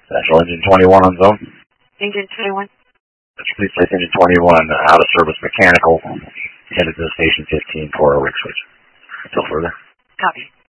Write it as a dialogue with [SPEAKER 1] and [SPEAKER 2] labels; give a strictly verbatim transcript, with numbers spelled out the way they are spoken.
[SPEAKER 1] Central Engine twenty-one on zone.
[SPEAKER 2] Engine twenty-one.
[SPEAKER 1] Please place Engine twenty-one out of service mechanical, headed to the station fifteen for a rig switch. Until further.
[SPEAKER 2] Copy.